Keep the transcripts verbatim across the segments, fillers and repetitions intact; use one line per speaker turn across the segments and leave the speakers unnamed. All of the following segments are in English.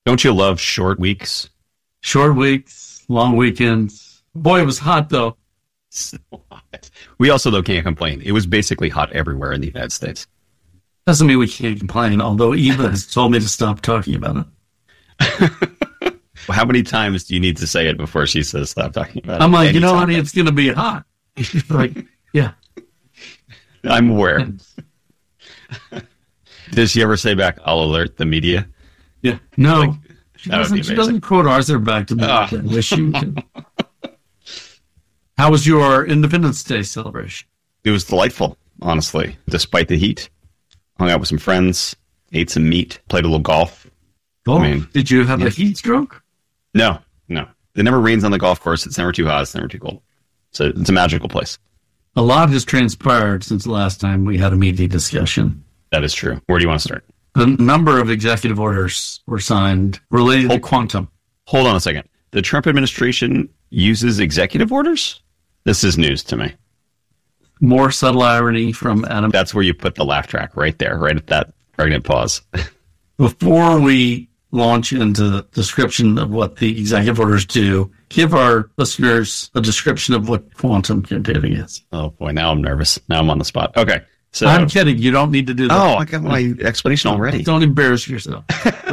Don't you love short weeks?
Short weeks, long weekends. Boy, it was hot, though.
So hot. We also, though, can't complain. It was basically hot everywhere in the United States.
Doesn't mean we can't complain, although Eva has told me to stop talking about
it. How many times do you need to say it before she says stop talking about it?
I'm like, Any you know, honey, it's going to be hot. She's like, yeah.
I'm aware. Does she ever say back, I'll alert the media?
Yeah. No.
Like,
she, doesn't, she doesn't quote Arthur back to me. Uh. I wish you could. How was your Independence Day celebration?
It was delightful, honestly, despite the heat. Hung out with some friends, ate some meat, played a little golf.
Oh, I mean, did you have yeah. a heat stroke?
No, no. It never rains on the golf course. It's never too hot. It's never too cold. So it's a magical place.
A lot has transpired since the last time we had a media discussion.
That is true. Where do you want to start?
A number of executive orders were signed related hold, to quantum.
Hold on a second. The Trump administration uses executive orders? This is news to me.
More subtle irony from Adam.
That's where you put the laugh track, right there, right at that pregnant pause.
Before we launch into the description of what the executive orders do, give our listeners a description of what quantum computing is.
Oh, boy, now I'm nervous. Now I'm on the spot. Okay. So,
I'm kidding. You don't need to do that.
Oh, I got my explanation already.
Don't embarrass yourself.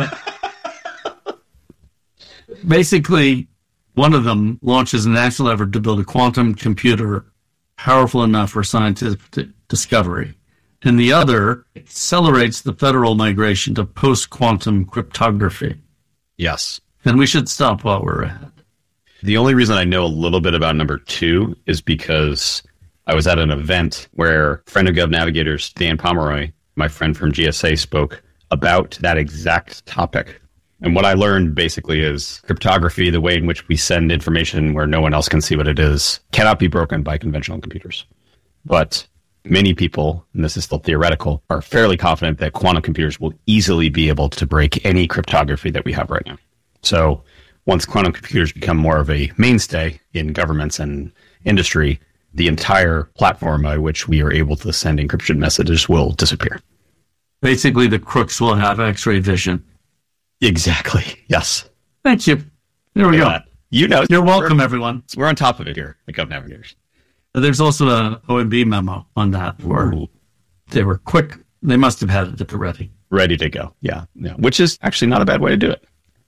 Basically, one of them launches a national effort to build a quantum computer powerful enough for scientific discovery. And the other accelerates the federal migration to post-quantum cryptography.
Yes.
And we should stop while we're ahead.
The only reason I know a little bit about number two is because I was at an event where friend of Gov Navigators, Dan Pomeroy, my friend from G S A, spoke about that exact topic. And what I learned basically is cryptography, the way in which we send information where no one else can see what it is, cannot be broken by conventional computers. But many people, and this is still theoretical, are fairly confident that quantum computers will easily be able to break any cryptography that we have right now. So once quantum computers become more of a mainstay in governments and industry, the entire platform by which we are able to send encryption messages will disappear.
Basically, the crooks will have X-ray vision.
Exactly. Yes.
Thank you. There we go.
You know.
You're welcome, everyone.
We're on top of it here at Gov Navigators.
There's also a O M B memo on that where Ooh. They were quick. They must have had it at the ready.
Ready to go. Yeah. yeah. Which is actually not a bad way to do it.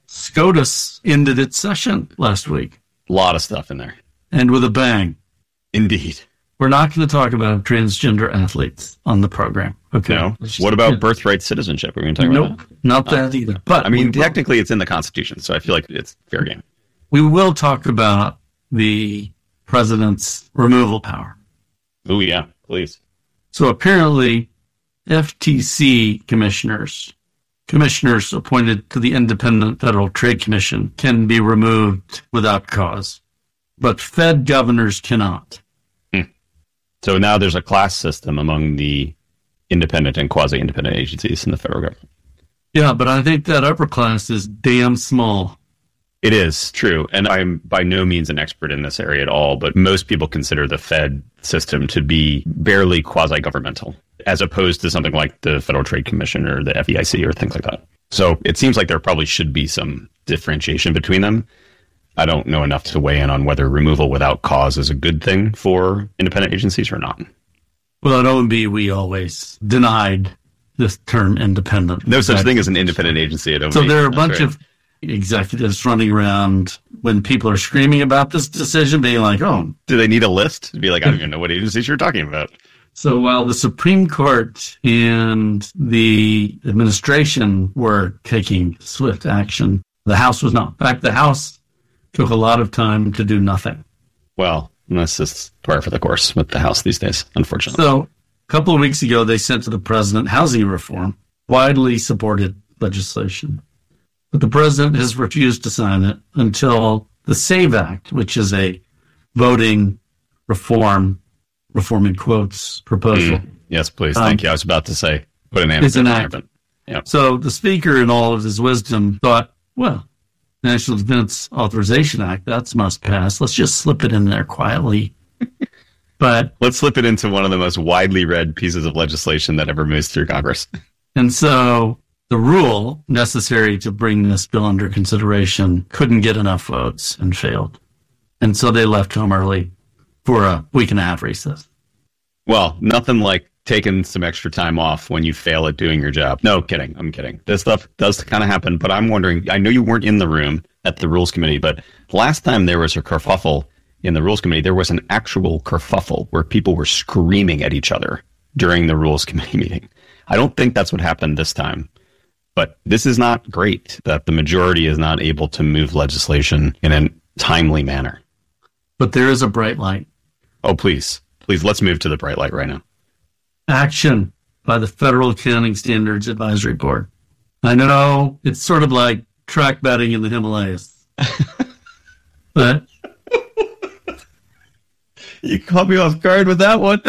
SCOTUS ended its session last week.
A lot of stuff in there.
And with a bang.
Indeed.
We're not going to talk about transgender athletes on the program. Okay.
No. What about yeah. birthright citizenship? Are we going to talk
nope,
about that?
Not that uh, either. But
I mean, technically it's in the Constitution, so I feel like it's fair game.
We will talk about the president's removal power.
Oh, yeah, please.
So apparently, F T C commissioners, commissioners appointed to the Independent Federal Trade Commission can be removed without cause, but Fed governors cannot.
Hmm. So now there's a class system among the independent and quasi-independent agencies in the federal government.
Yeah, but I think that upper class is damn small.
It is true, and I'm by no means an expert in this area at all, but most people consider the Fed system to be barely quasi-governmental, as opposed to something like the Federal Trade Commission or the F D I C or things like that. So it seems like there probably should be some differentiation between them. I don't know enough to weigh in on whether removal without cause is a good thing for independent agencies or not.
Well, at O M B, we always denied this term independent.
No such thing as an independent agency at O M B.
So there are a bunch right. of executives running around when people are screaming about this decision, being like, oh.
Do they need a list to be like, I don't even know what agencies you're talking about?
So while the Supreme Court and the administration were taking swift action, the House was not. In fact, the House took a lot of time to do nothing.
Well, that's just par for the course with the House these days, unfortunately.
So a couple of weeks ago, they sent to the president housing reform, widely supported legislation. But the president has refused to sign it until the SAVE Act, which is a voting reform, reform in quotes, proposal. Mm,
yes, please. Thank um, you. I was about to say, put an answer.
It's an act. Yeah. So the speaker, in all of his wisdom, thought, well, National Defense Authorization Act, that must pass. Let's just slip it in there quietly. But
let's slip it into one of the most widely read pieces of legislation that ever moves through Congress.
And so the rule necessary to bring this bill under consideration couldn't get enough votes and failed. And so they left home early for a week and a half recess.
Well, nothing like taking some extra time off when you fail at doing your job. No, kidding. I'm kidding. This stuff does kind of happen, but I'm wondering, I know you weren't in the room at the Rules Committee, but last time there was a kerfuffle in the Rules Committee, there was an actual kerfuffle where people were screaming at each other during the Rules Committee meeting. I don't think that's what happened this time. But this is not great that the majority is not able to move legislation in a timely manner.
But there is a bright light.
Oh, please. Please, let's move to the bright light right now.
Action by the Federal Accounting Standards Advisory Board. I know it's sort of like track betting in the Himalayas. But
you caught me off guard with that one.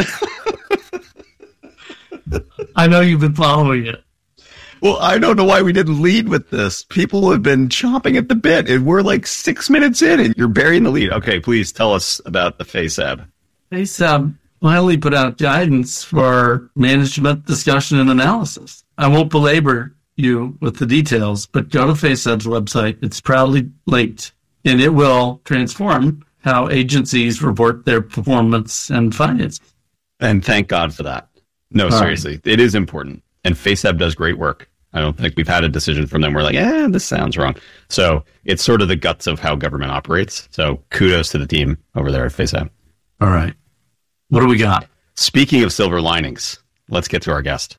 I know you've been following it.
Well, I don't know why we didn't lead with this. People have been chomping at the bit, and we're like six minutes in, and you're burying the lead. Okay, please tell us about the FASAB.
FASAB finally put out guidance for management discussion and analysis. I won't belabor you with the details, but go to FASAB's website. It's proudly linked, and it will transform how agencies report their performance and finances.
And thank God for that. No, All seriously, right. It is important. And FASAB does great work. I don't think we've had a decision from them. We're like, eh, this sounds wrong. So it's sort of the guts of how government operates. So kudos to the team over there at FASAB.
All right. What do we got?
Speaking of silver linings, let's get to our guest.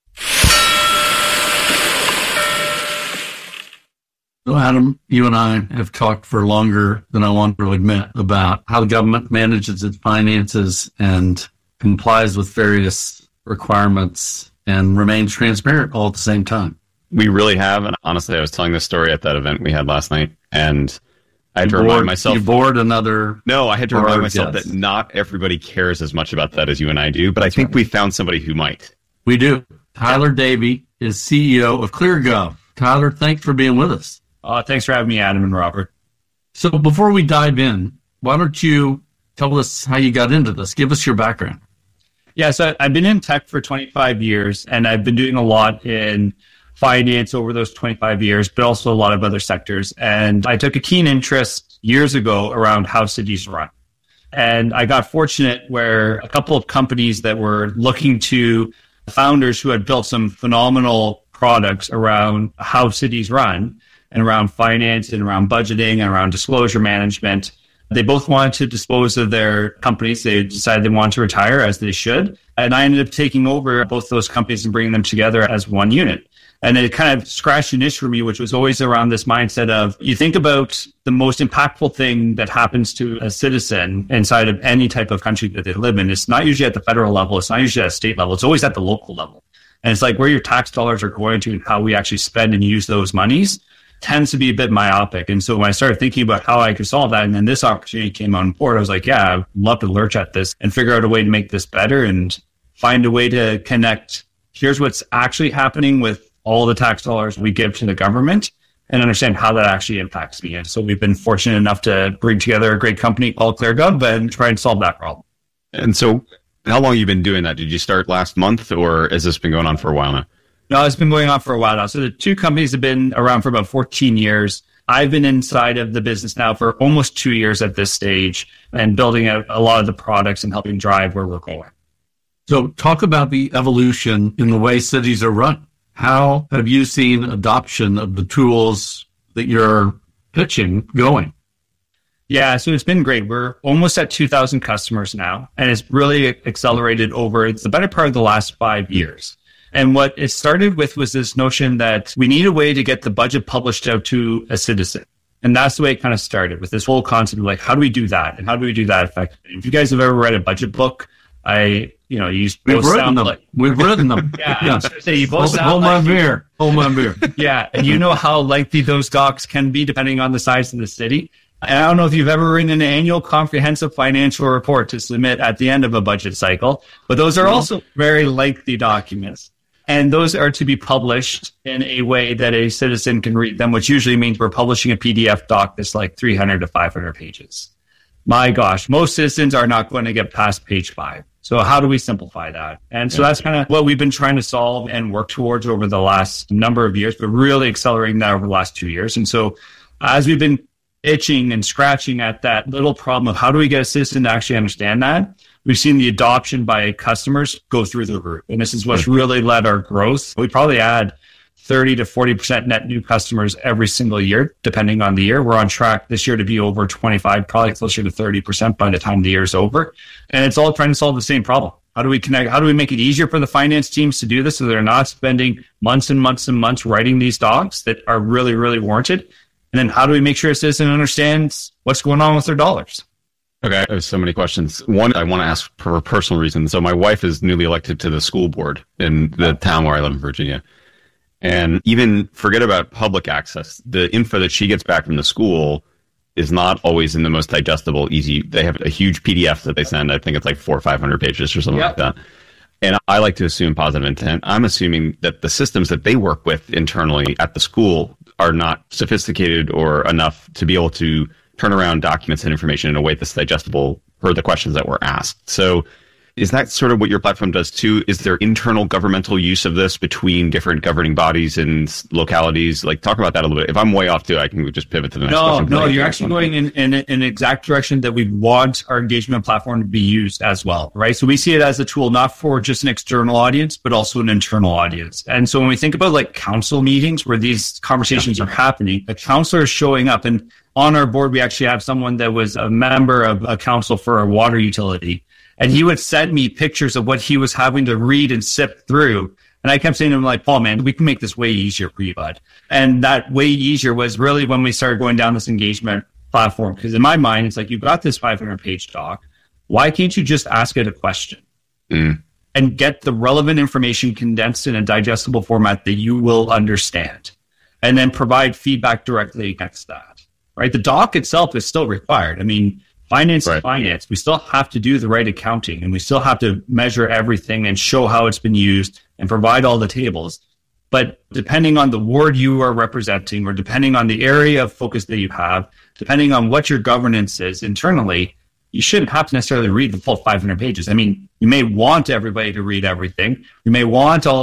So Adam, you and I have talked for longer than I want to admit about how the government manages its finances and complies with various requirements and remains transparent all at the same time.
We really have. And honestly, I was telling this story at that event we had last night, and I had you to bored, remind myself.
You bored another.
No, I had to remind myself guess. that not everybody cares as much about that as you and I do, but That's I think right. we found somebody who might.
We do. Tyler Davey is C E O of ClearGov. Tyler, thanks for being with us.
Uh, thanks for having me, Adam and Robert.
So before we dive in, why don't you tell us how you got into this? Give us your background.
Yeah, so I've been in tech for twenty-five years, and I've been doing a lot in finance over those twenty-five years, but also a lot of other sectors. And I took a keen interest years ago around how cities run. And I got fortunate where a couple of companies that were looking to founders who had built some phenomenal products around how cities run and around finance and around budgeting and around disclosure management. They both wanted to dispose of their companies. They decided they wanted to retire, as they should. And I ended up taking over both those companies and bringing them together as one unit. And it kind of scratched an itch for me, which was always around this mindset of, you think about the most impactful thing that happens to a citizen inside of any type of country that they live in. It's not usually at the federal level. It's not usually at a state level. It's always at the local level. And it's like where your tax dollars are going to and how we actually spend and use those monies tends to be a bit myopic. And so when I started thinking about how I could solve that, and then this opportunity came on board, I was like, yeah, I'd love to lurch at this and figure out a way to make this better and find a way to connect. Here's what's actually happening with all the tax dollars we give to the government and understand how that actually impacts me. And so we've been fortunate enough to bring together a great company called ClearGov and try and solve that problem.
And so how long have you been doing that? Did you start last month, or has this been going on for a while now?
No, it's been going on for a while now. So the two companies have been around for about fourteen years. I've been inside of the business now for almost two years at this stage and building out a lot of the products and helping drive where we're going.
So talk about the evolution in the way cities are run. How have you seen adoption of the tools that you're pitching going?
Yeah, so it's been great. We're almost at two thousand customers now, and it's really accelerated over it's the better part of the last five years. And what it started with was this notion that we need a way to get the budget published out to a citizen. And that's the way it kind of started, with this whole concept of like, how do we do that? And how do we do that effectively? If you guys have ever read a budget book, I, you know, you
We've written them.
Like,
We've written them.
Yeah, yeah. I was gonna say, you both
hold, hold
like
my beer. Hold my beer.
Yeah, and you know how lengthy those docs can be depending on the size of the city. And I don't know if you've ever written an annual comprehensive financial report to submit at the end of a budget cycle, but those are also very lengthy documents. And those are to be published in a way that a citizen can read them, which usually means we're publishing a P D F doc that's like three hundred to five hundred pages. my gosh, most citizens are not going to get past page five. So how do we simplify that? And so yeah. that's kind of what we've been trying to solve and work towards over the last number of years, but really accelerating that over the last two years. And so as we've been itching and scratching at that little problem of how do we get a citizen to actually understand that, we've seen the adoption by customers go through the roof. And this is what's really led our growth. We probably add thirty to forty percent net new customers every single year, depending on the year. We're on track this year to be over twenty-five, probably closer to thirty percent by the time the year is over. And it's all trying to solve the same problem. How do we connect? How do we make it easier for the finance teams to do this so they're not spending months and months and months writing these docs that are really, really warranted? And then how do we make sure a citizen understands what's going on with their dollars?
Okay, I have so many questions. One, I want to ask for a personal reason. So my wife is newly elected to the school board in the town where I live in Virginia. And even forget about public access. The info that she gets back from the school is not always in the most digestible, easy. They have a huge P D F that they send. I think it's like four or five hundred pages or something yep. like that. And I like to assume positive intent. I'm assuming that the systems that they work with internally at the school are not sophisticated or enough to be able to turn around documents and information in a way that's digestible per the questions that were asked. So is that sort of what your platform does too? Is there internal governmental use of this between different governing bodies and localities? Like, talk about that a little bit. If I'm way off too, I can just pivot to the next
no,
question.
No, no, you're actually going in, in, in an exact direction that we want our engagement platform to be used as well, right? So we see it as a tool, not for just an external audience, but also an internal audience. And so when we think about like council meetings where these conversations yeah. are happening, a counselor is showing up, and on our board, we actually have someone that was a member of a council for a water utility. And he would send me pictures of what he was having to read and sift through. And I kept saying to him, like, Paul, man, we can make this way easier for you, bud. And that way easier was really when we started going down this engagement platform. Because in my mind, it's like, you've got this five hundred page doc. Why can't you just ask it a question mm. and get the relevant information condensed in a digestible format that you will understand, and then provide feedback directly against that, right? The doc itself is still required. I mean, Finance
right.
is finance. We still have to do the right accounting, and we still have to measure everything and show how it's been used and provide all the tables. But depending on the ward you are representing, or depending on the area of focus that you have, depending on what your governance is internally, you shouldn't have to necessarily read the full five hundred pages. I mean, you may want everybody to read everything. You may want all